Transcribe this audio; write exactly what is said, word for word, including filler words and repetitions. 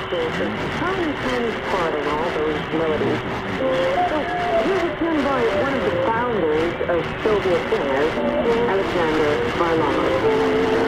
is a tiny, tiny part of all those melodies. So here's a tune by one of the founders of Soviet singers, Alexander Varlamov.